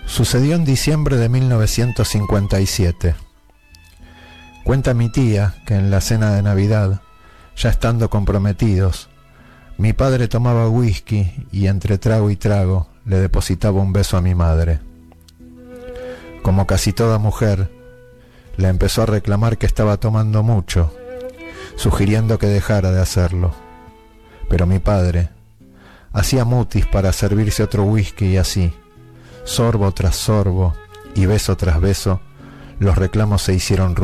Sucedió en diciembre de 1957. Cuenta mi tía que en la cena de Navidad, ya estando comprometidos, mi padre tomaba whisky y entre trago y trago le depositaba un beso a mi madre. Como casi toda mujer, le empezó a reclamar que estaba tomando mucho, sugiriendo que dejara de hacerlo. Pero mi padre hacía mutis para servirse otro whisky y así, sorbo tras sorbo y beso tras beso, los reclamos se hicieron